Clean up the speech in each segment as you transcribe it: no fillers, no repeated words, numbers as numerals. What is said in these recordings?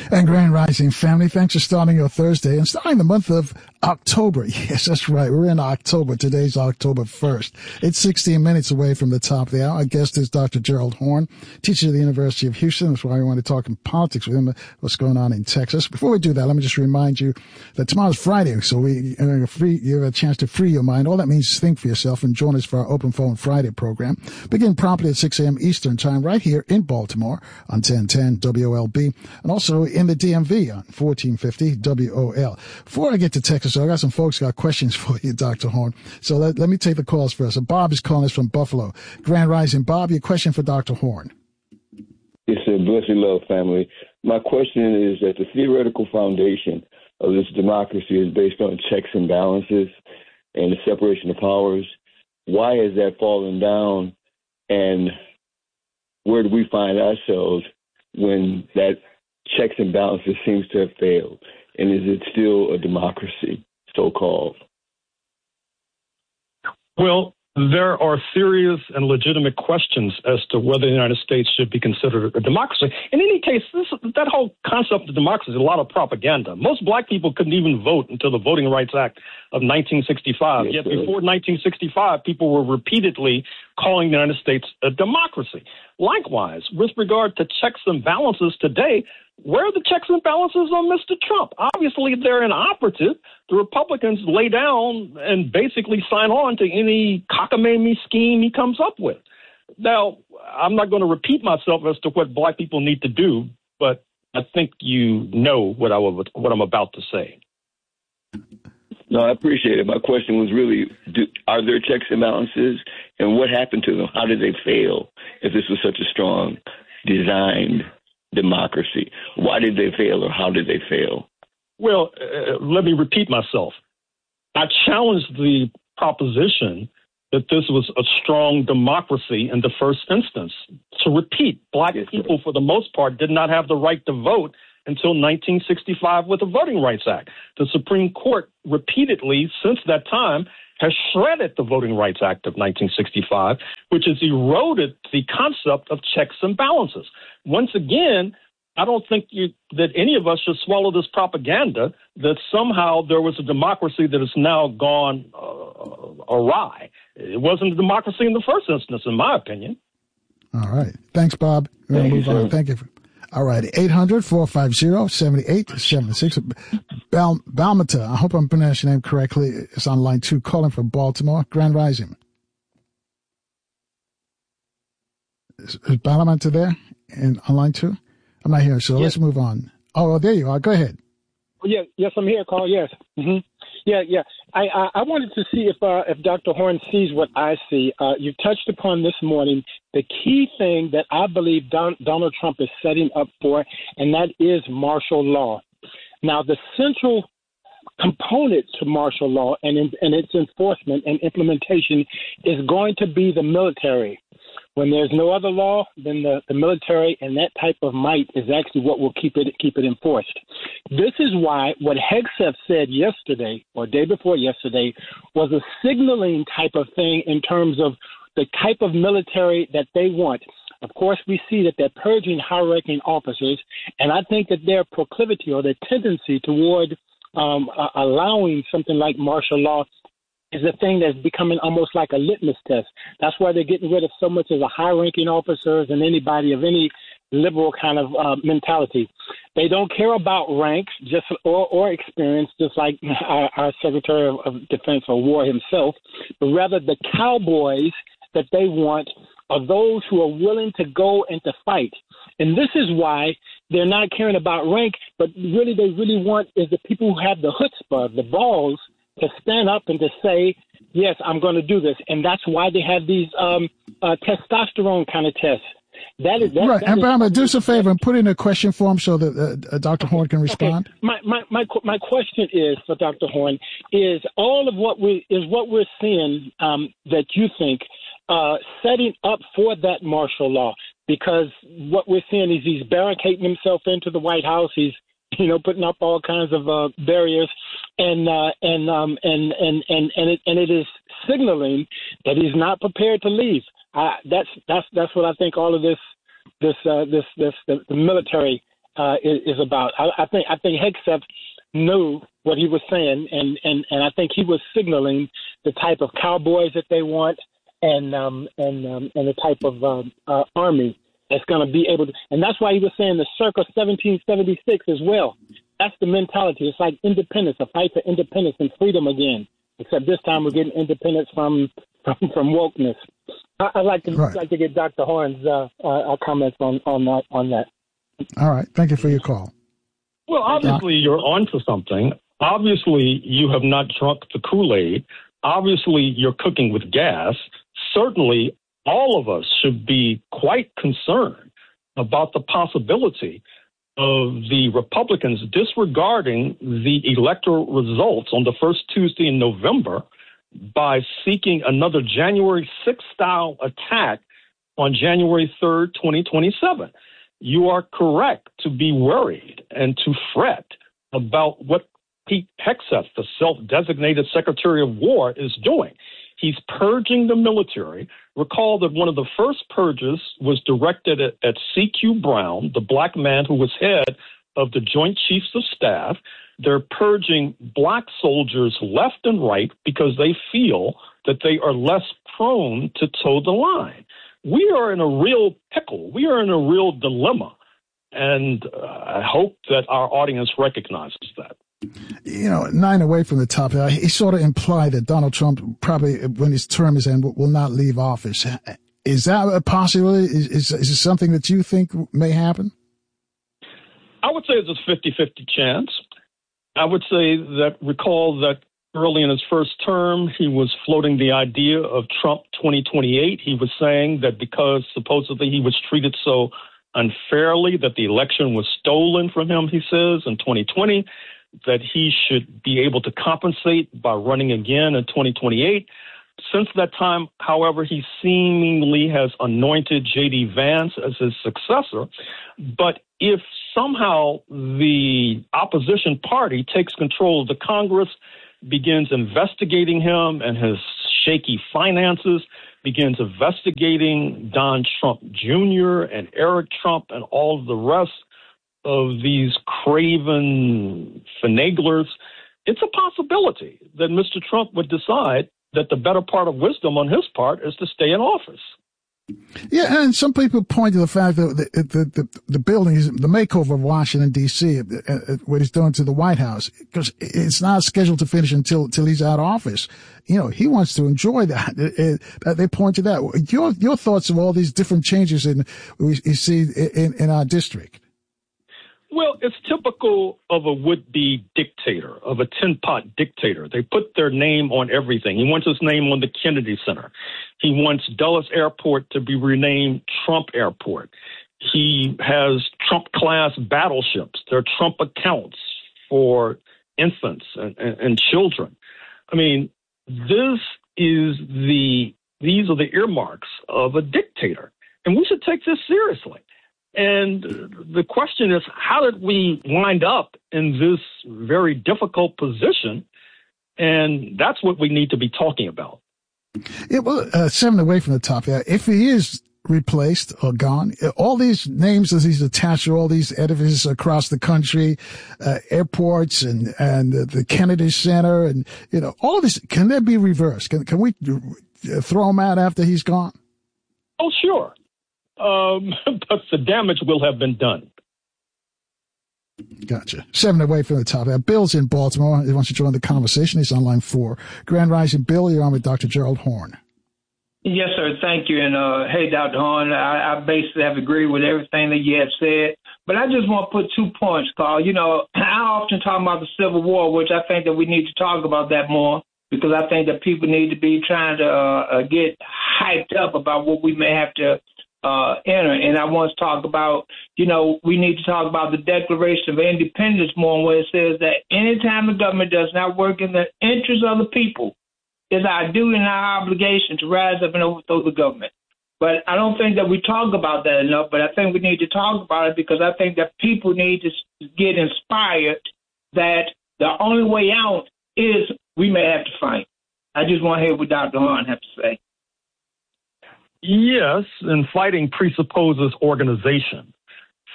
And Grand Rising family, thanks for starting your Thursday and starting the month of October. Yes, that's right. We're in October. Today's October 1st. It's 16 minutes away from the top of the hour. Our guest is Dr. Gerald Horne, teacher at the University of Houston. That's why we want to talk in politics with him, what's going on in Texas. Before we do that, let me just remind you that tomorrow's Friday, so you have a chance to free your mind. All that means is think for yourself and join us for our Open Phone Friday program. Begin promptly at 6 a.m. Eastern Time right here in Baltimore on 1010 WOLB and also in the DMV on 1450 WOL. Before I get to Texas, I got some folks got questions for you, Dr. Horne. So let me take the calls first. So Bob is calling us from Buffalo. Grand Rising. Bob, your question for Dr. Horne. Yes, sir. Blessed love, family. My question is that the theoretical foundation of this democracy is based on checks and balances and the separation of powers. Why has that fallen down, and where do we find ourselves when that checks and balances seems to have failed? And is it still a democracy, so-called? Well, there are serious and legitimate questions as to whether the United States should be considered a democracy. In any case, that whole concept of democracy is a lot of propaganda. Most black people couldn't even vote until the Voting Rights Act of 1965. Yet before 1965, people were repeatedly calling the United States a democracy. Likewise, with regard to checks and balances today, where are the checks and balances on Mr. Trump? Obviously, they're inoperative. The Republicans lay down and basically sign on to any cockamamie scheme he comes up with. Now, I'm not going to repeat myself as to what black people need to do, but I think you know what I'm about to say. No, I appreciate it. My question was really, are there checks and balances, and what happened to them? How did they fail if this was such a strong, designed democracy? Why did they fail, or how did they fail? Well, let me repeat myself. I challenged the proposition that this was a strong democracy in the first instance. To repeat, black people, for the most part, did not have the right to vote until 1965 with the Voting Rights Act. The Supreme Court repeatedly, since that time, has shredded the Voting Rights Act of 1965, which has eroded the concept of checks and balances. Once again, I don't think that any of us should swallow this propaganda that somehow there was a democracy that has now gone awry. It wasn't a democracy in the first instance, in my opinion. All right. Thanks, Bob. We're going to move on. Thank you. All right. 800-450-7876. Balmata, I hope I'm pronouncing your name correctly. It's on line 2, calling from Baltimore. Grand Rising. Is Balmata there on line 2? I'm not here, so yes. Let's move on. Oh, there you are. Go ahead. Yes, I'm here, Carl. Yes. Mm-hmm. Yeah. I wanted to see if Dr. Horne sees what I see. You've touched upon this morning the key thing that I believe Donald Trump is setting up for, and that is martial law. Now, the central component to martial law and its enforcement and implementation is going to be the military. When there's no other law, then the military and that type of might is actually what will keep it enforced. This is why what Hegseth said yesterday or day before yesterday was a signaling type of thing in terms of the type of military that they want. Of course, we see that they're purging high-ranking officers, and I think that their proclivity or their tendency toward allowing something like martial law is a thing that's becoming almost like a litmus test. That's why they're getting rid of so much of the high-ranking officers and anybody of any liberal kind of mentality. They don't care about ranks or experience, just like our Secretary of Defense or War himself, but rather the cowboys that they want are those who are willing to go and to fight. And this is why they're not caring about rank, but really they really want is the people who have the chutzpah, the balls, to stand up and to say, yes, I'm going to do this. And that's why they have these testosterone kind of tests. That is right. And Brahma, do us a favor and put in a question for him so that Dr. Horne can respond. Okay. My question is for Dr. Horne is all of what we're seeing that you think setting up for that martial law, because what we're seeing is he's barricading himself into the White House. He's putting up all kinds of barriers, and it is signaling that he's not prepared to leave. That's what I think. All of the military is about. I think Hegseth knew what he was saying, and I think he was signaling the type of cowboys that they want, and the type of army that's going to be able to. And that's why he was saying the circa 1776 as well. That's the mentality. It's like independence, a fight for independence and freedom again. Except this time we're getting independence from wokeness. I'd like to get Dr. Horn's comments on that. All right. Thank you for your call. Well, obviously you're onto something. Obviously you have not drunk the Kool-Aid. Obviously you're cooking with gas. Certainly all of us should be quite concerned about the possibility of the Republicans disregarding the electoral results on the first Tuesday in November by seeking another January 6th style attack on January 3rd, 2027. You are correct to be worried and to fret about what Pete Hegseth, the self-designated Secretary of War, is doing. He's purging the military. Recall that one of the first purges was directed at C.Q. Brown, the black man who was head of the Joint Chiefs of Staff. They're purging black soldiers left and right because they feel that they are less prone to toe the line. We are in a real pickle. We are in a real dilemma. And I hope that our audience recognizes that. 9 away from the top, he sort of implied that Donald Trump probably, when his term is ended, will not leave office. Is that a possibility? Is it something that you think may happen? I would say it's a 50-50 chance. I would say that recall that early in his first term, he was floating the idea of Trump 2028. He was saying that because supposedly he was treated so unfairly that the election was stolen from him, he says, in 2020, that he should be able to compensate by running again in 2028. Since that time, however, he seemingly has anointed J.D. Vance as his successor. But if somehow the opposition party takes control of the Congress, begins investigating him and his shaky finances, begins investigating Don Trump Jr. and Eric Trump and all of the rest of these craven finaglers, it's a possibility that Mr. Trump would decide that the better part of wisdom on his part is to stay in office. Yeah, and some people point to the fact that the buildings, the makeover of Washington, D.C., what he's doing to the White House, because it's not scheduled to finish until he's out of office. He wants to enjoy that. They point to that. Your thoughts of all these different changes we see in our district? Well, it's typical of a would-be dictator, of a tin-pot dictator. They put their name on everything. He wants his name on the Kennedy Center. He wants Dulles Airport to be renamed Trump Airport. He has Trump-class battleships. There are Trump accounts for infants and children. I mean, these are the earmarks of a dictator, and we should take this seriously. And the question is, how did we wind up in this very difficult position? And that's what we need to be talking about. Yeah, well, 7 away from the top. Yeah, if he is replaced or gone, all these names that he's attached to all these edifices across the country, airports and the Kennedy Center, and all of this, can that be reversed? Can we throw him out after he's gone? Oh, sure. But the damage will have been done. Gotcha. 7 away from the top. Bill's in Baltimore. He wants to join the conversation. He's on line 4. Grand Rising, Bill, you're on with Dr. Gerald Horne. Yes, sir. Thank you. And hey, Dr. Horne, I basically have agreed with everything that you have said. But I just want to put 2 points, Carl. I often talk about the Civil War, which I think that we need to talk about that more, because I think that people need to be trying to get hyped up about what we may have to enter. And I want to talk about, we need to talk about the Declaration of Independence more, where it says that anytime the government does not work in the interest of the people, it's our duty and our obligation to rise up and overthrow the government. But I don't think that we talk about that enough, but I think we need to talk about it, because I think that people need to get inspired that the only way out is we may have to fight. I just want to hear what Dr. Horne has to say. Yes, and fighting presupposes organization.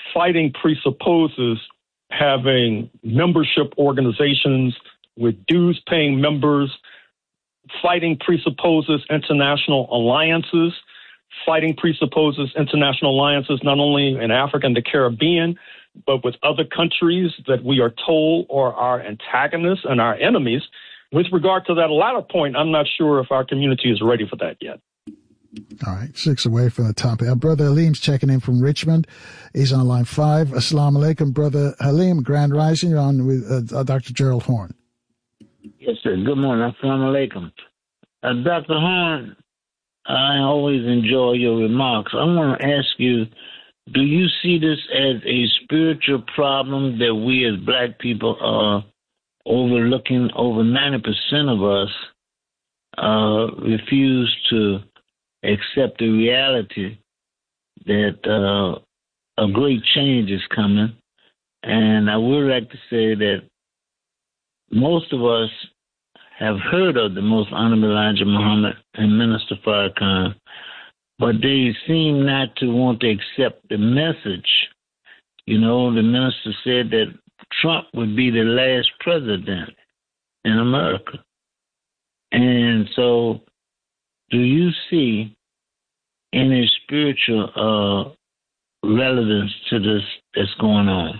fighting presupposes having membership organizations with dues-paying members. Fighting presupposes international alliances. Fighting presupposes international alliances not only in Africa and the Caribbean, but with other countries that we are told are our antagonists and our enemies. With regard to that latter point, I'm not sure if our community is ready for that yet. All right, 6 away from the top. Our brother Halim's checking in from Richmond. He's on line 5. Assalamu alaikum, brother Halim. Grand Rising. You're on with Dr. Gerald Horne. Yes, sir. Good morning. Assalamu alaikum. Dr. Horne, I always enjoy your remarks. I want to ask you, do you see this as a spiritual problem that we as black people are overlooking? Over 90% of us refuse to accept the reality that a great change is coming. And I would like to say that most of us have heard of the Most Honorable Elijah Muhammad and Minister Farrakhan, but they seem not to want to accept the message. You know, the minister said that Trump would be the last president in America. And so, do you see any spiritual relevance to this that's going on?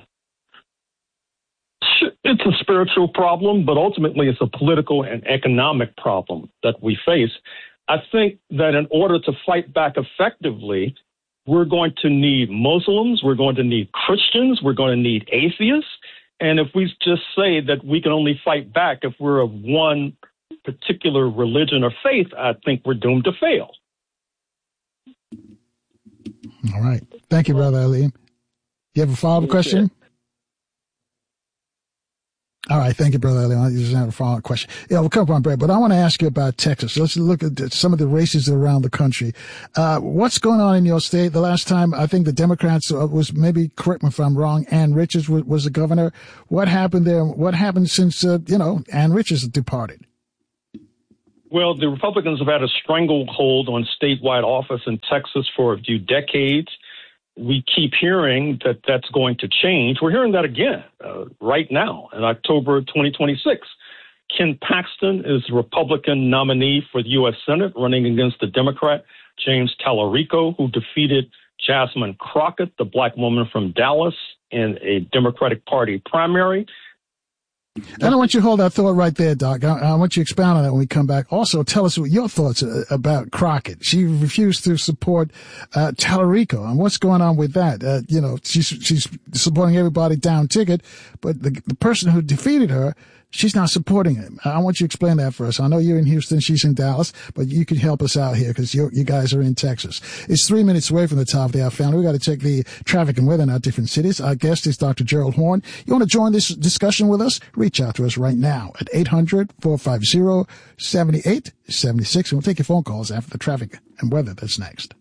It's a spiritual problem, but ultimately it's a political and economic problem that we face. I think that in order to fight back effectively, we're going to need Muslims, we're going to need Christians, we're going to need atheists. And if we just say that we can only fight back if we're of one particular religion or faith, I think we're doomed to fail. All right. Thank you, Brother Halim. You have a follow-up question? All right. Thank you, Brother Halim. I just have a follow-up question. Yeah, we'll come up on break, but I want to ask you about Texas. Let's look at some of the races around the country. What's going on in your state? The last time, I think the Democrats was, maybe correct me if I'm wrong, Ann Richards was the governor. What happened there? What happened since, Ann Richards departed? Well, the Republicans have had a stranglehold on statewide office in Texas for a few decades. We keep hearing that that's going to change. We're hearing that again right now in October 2026. Ken Paxton is the Republican nominee for the U.S. Senate, running against the Democrat James Tallarico, who defeated Jasmine Crockett, the black woman from Dallas, in a Democratic Party primary. I don't want you to hold that thought right there, Doc. I want you to expound on that when we come back. Also, tell us what your thoughts about Crockett. She refused to support Tallarico, and what's going on with that? She's supporting everybody down ticket, but the person who defeated her, she's not supporting him. I want you to explain that for us. I know you're in Houston, she's in Dallas, but you could help us out here because you guys are in Texas. It's 3 minutes away from the top of the hour, family. We got to check the traffic and weather in our different cities. Our guest is Dr. Gerald Horne. You want to join this discussion with us? Reach out to us right now at 800-450-7876. And we'll take your phone calls after the traffic and weather. That's next.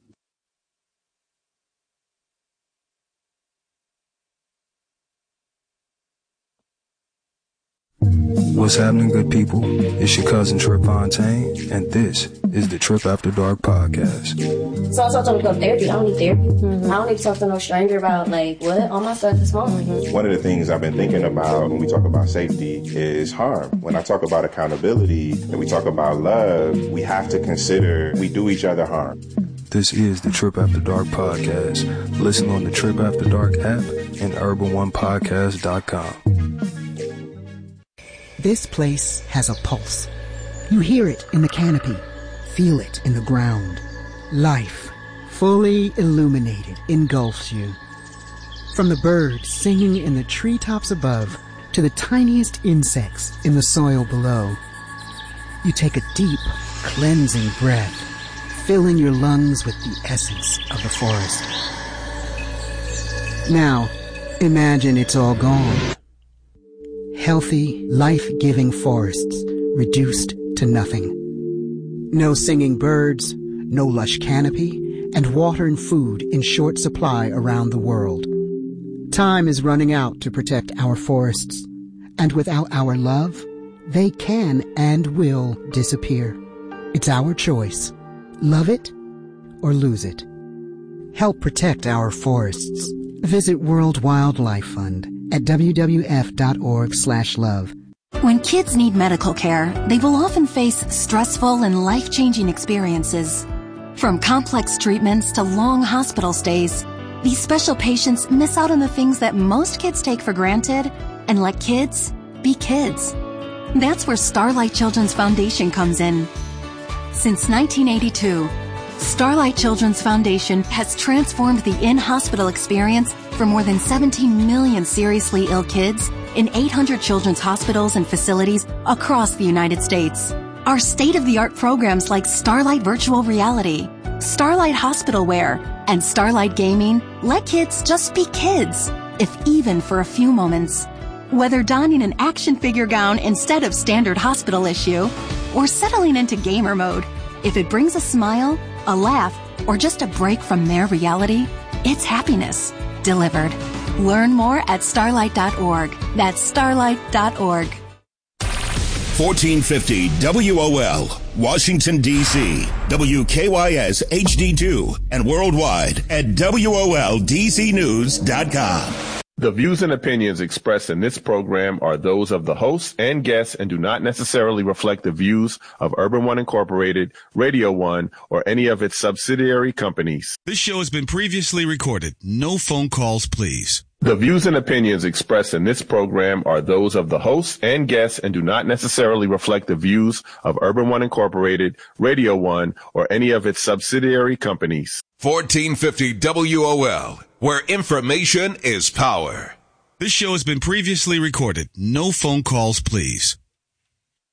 What's happening, good people? It's your cousin Trip Fontaine, and this is the Trip After Dark podcast. So I told him to go to therapy. I don't need therapy. I don't need to talk to no stranger about, what? All my stuff is home. One of the things I've been thinking about when we talk about safety is harm. When I talk about accountability and we talk about love, we have to consider we do each other harm. This is the Trip After Dark podcast. Listen on the Trip After Dark app and urban1podcast.com. This place has a pulse. You hear it in the canopy, feel it in the ground. Life, fully illuminated, engulfs you. From the birds singing in the treetops above to the tiniest insects in the soil below. You take a deep, cleansing breath, filling your lungs with the essence of the forest. Now, imagine it's all gone. Healthy, life-giving forests reduced to nothing. No singing birds, no lush canopy, and water and food in short supply around the world. Time is running out to protect our forests, and without our love, they can and will disappear. It's our choice. Love it or lose it. Help protect our forests. Visit World Wildlife Fund at wwf.org/love. When kids need medical care, they will often face stressful and life-changing experiences. From complex treatments to long hospital stays, these special patients miss out on the things that most kids take for granted and let kids be kids. That's where Starlight Children's Foundation comes in. Since 1982, Starlight Children's Foundation has transformed the in-hospital experience for more than 17 million seriously ill kids in 800 children's hospitals and facilities across the United States. Our state-of-the-art programs like Starlight Virtual Reality, Starlight Hospital Wear, and Starlight Gaming let kids just be kids, if even for a few moments. Whether donning an action figure gown instead of standard hospital issue, or settling into gamer mode, if it brings a smile, a laugh, or just a break from their reality, it's happiness delivered. Learn more at starlight.org. That's starlight.org. 1450 WOL, Washington, D.C., WKYS HD2, and worldwide at WOLDCnews.com. The views and opinions expressed in this program are those of the hosts and guests and do not necessarily reflect the views of Urban One Incorporated, Radio One, or any of its subsidiary companies. This show has been previously recorded. No phone calls, please. The views and opinions expressed in this program are those of the hosts and guests and do not necessarily reflect the views of Urban One Incorporated, Radio One, or any of its subsidiary companies. 1450 WOL, where information is power. This show has been previously recorded. No phone calls, please.